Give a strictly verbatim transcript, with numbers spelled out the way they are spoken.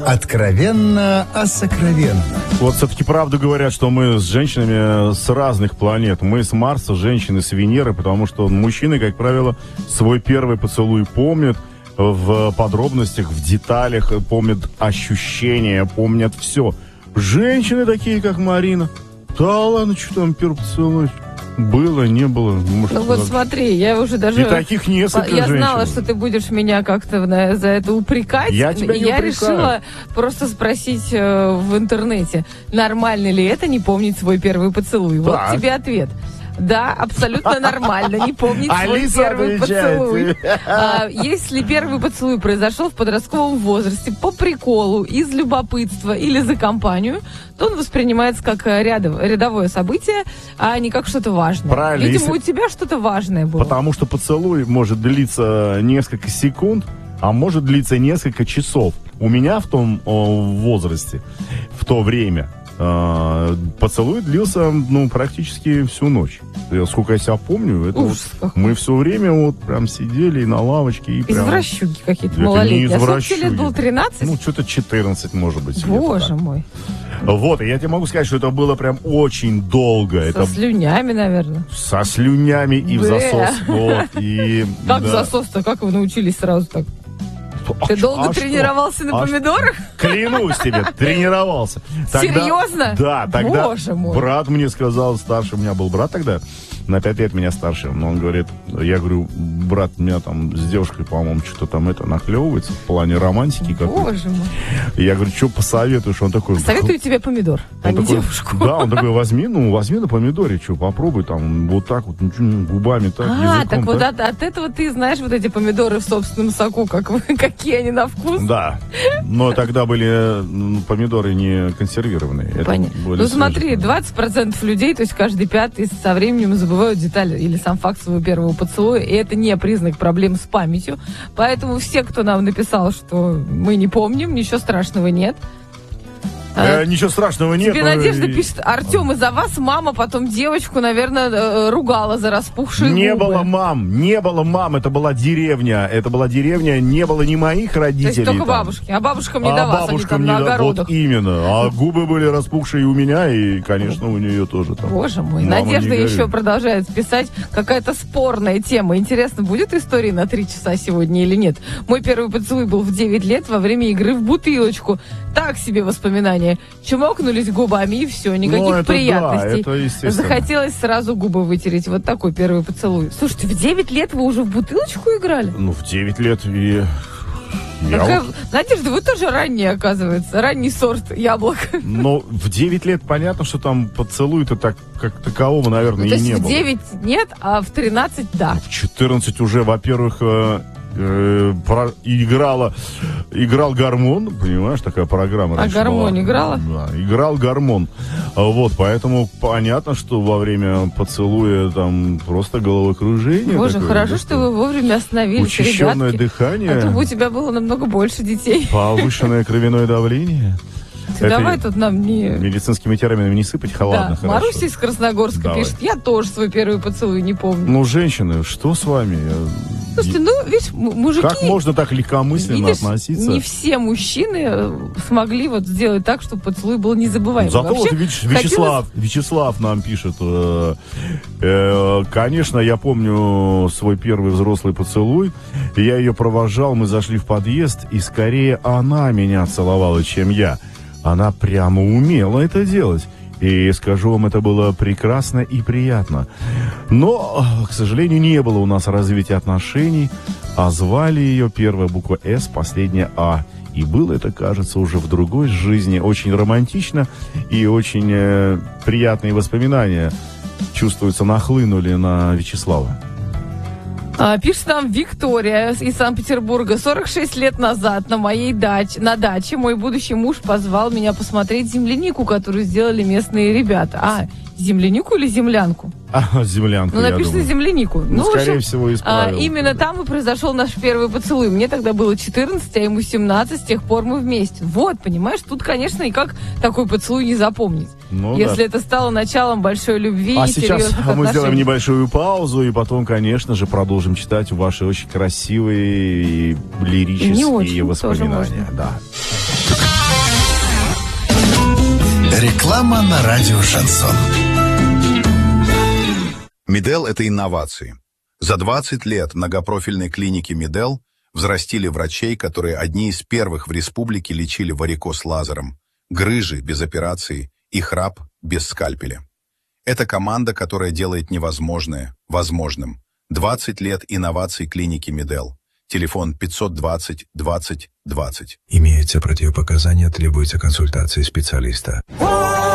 Откровенно о сокровенном. Вот все-таки правду говорят, что мы с женщинами с разных планет. Мы с Марса, женщины с Венеры, потому что мужчины, как правило, свой первый поцелуй помнят в подробностях, в деталях, помнят ощущения, помнят все. Женщины такие, как Марина. Да ладно, что там первый поцелуй? Было, не было. Может, ну вот так... смотри, я уже даже... И таких несколько Я женщин. знала, что ты будешь меня как-то на, за это упрекать. Я тебя не Я упрекаю. решила просто спросить э, в интернете, нормально ли это не помнить свой первый поцелуй. Так. Вот тебе ответ. Да, абсолютно нормально не помнить свой Алиса первый отвечает. поцелуй. А, если первый поцелуй произошел в подростковом возрасте по приколу, из любопытства или за компанию, то он воспринимается как рядов, рядовое событие, а не как что-то важное. Правильно. Видимо, если... у тебя что-то важное было. Потому что поцелуй может длиться несколько секунд, а может длиться несколько часов. У меня в том о, возрасте, в то время, э, поцелуй длился ну, практически всю ночь. Я, сколько я себя помню, это Ужас, вот, мы все время вот прям сидели на лавочке. И прям... Извращуги какие-то Это малолетние. не А сколько извращуги. тебе лет было? тринадцать? Ну, что-то четырнадцать, может быть. Боже мой. Вот, и я тебе могу сказать, что это было прям очень долго. Со это... слюнями, наверное. Со слюнями и в Бэ. засос. Вот, и, Как да. в засос-то? Как вы научились сразу так? А Ты ш- долго а тренировался что? на А помидорах? Клянусь тебе, тренировался. Тогда- Серьезно? Да, тогда Боже мой. брат мне сказал, старший, у меня был брат тогда, на пять лет меня старше, но он говорит, я говорю, брат, у меня там с девушкой, по-моему, что-то там это нахлевывается в плане романтики какой-то. Боже мой. И я говорю, что посоветуешь? Он такой... Советую тебе помидор, а Он не такой, девушку. Да, он такой, возьми, ну, возьми на помидоре, что, попробуй там вот так вот, ну, чё, губами так, А, языком так вот так. от, от этого ты знаешь вот эти помидоры в собственном соку, как вы, какие они на вкус? Да, но тогда были м, помидоры не консервированные. Это Понятно. были Ну смотри, свежие. двадцать процентов людей, то есть каждый пятый со временем забывают детали или сам факт своего первого поцелуя, и это не признак проблем с памятью. Поэтому все, кто нам написал, что мы не помним, ничего страшного нет. Э, ничего страшного нет. Тебе но Надежда и- пишет, Артем, из-за вас мама потом девочку, наверное, э, ругала за распухшие Не губы. было мам, не было мам, это была деревня, это была деревня, не было ни моих То родителей. есть только там. бабушки. А бабушкам не А до вас, они бабушкам там не на до- огородах. Вот именно. А губы были распухшие у меня, и, конечно, у нее тоже там. Боже мой. Мама, не Надежда горюй. еще продолжает писать. Какая-то спорная тема. Интересно, будет история на три часа сегодня или нет? Мой первый поцелуй был в девять лет во время игры в бутылочку. Так себе воспоминания. Чмокнулись губами и все. Никаких Ну, это да, приятностей. это естественно. Захотелось сразу губы вытереть. Вот такой первый поцелуй. Слушайте, в девять лет вы уже в бутылочку играли? Ну, в девять лет и... Я Какая- вот- Надежда, вы тоже ранний, оказывается. Ранний сорт яблок. Но в девять лет понятно, что там поцелуй-то так, как такового, наверное, Ну, то и есть не в было. девять нет, а в тринадцать да. В четырнадцать уже, во-первых, э, э, про- играла, играл гормон, понимаешь, такая программа. А раньше гормон была. играла? Да, играл гормон. А Вот, поэтому понятно, что во время поцелуя там просто головокружение. Боже, такое, хорошо, да, что вы вовремя остановились, Учащенное ребятки. дыхание, А то бы у тебя было намного больше детей. повышенное кровяное давление. Ты Это давай тут нам не... Медицинскими терминами не сыпать, ладно, Да, хорошо. Маруся из Красногорска Давай. пишет, я тоже свой первый поцелуй не помню. Ну, женщины, что с вами? Слушайте, ну, видишь, м- мужики... Как можно так легкомысленно видишь, относиться? не все мужчины э, смогли вот сделать так, чтобы поцелуй был незабываемым. Зато Вообще, вот видишь, хотелось- Вячеслав, Вячеслав нам пишет, э, э, конечно, я помню свой первый взрослый поцелуй, я ее провожал, мы зашли в подъезд, и скорее она меня целовала, чем я. Она прямо умела это делать. И скажу вам, это было прекрасно и приятно. Но, к сожалению, не было у нас развития отношений, а звали ее первая буква «С», последняя «А». И было это, кажется, уже в другой жизни. Очень романтично и очень э, приятные воспоминания, чувствуется, нахлынули на Вячеслава. А, пишет нам Виктория из Санкт-Петербурга. сорок шесть лет назад на моей даче, на даче мой будущий муж позвал меня посмотреть землянику, которую сделали местные ребята. А, землянику или землянку? А, землянку, Ну, я написано думаю. землянику. Ну, в скорее общем, всего, а, исправил. именно там и произошел наш первый поцелуй. Мне тогда было четырнадцать, а ему семнадцать, с тех пор мы вместе. Вот, понимаешь, тут, конечно, и как такой поцелуй не запомнить. Ну, если да. это стало началом большой любви А и сейчас серьезных мы отношений. сделаем небольшую паузу, и потом, конечно же, продолжим читать ваши очень красивые и Не лирические очень, тоже воспоминания. можно. Да. Реклама на радио «Шансон». Медел – это инновации. За двадцать лет многопрофильной клиники Медел взрастили врачей, которые одни из первых в республике лечили варикоз лазером, грыжи без операции и храп без скальпеля. Это команда, которая делает невозможное возможным. двадцать лет инноваций клиники Медел. Телефон пятьсот двадцать двадцать двадцать. Имеются противопоказания, требуется консультация специалиста.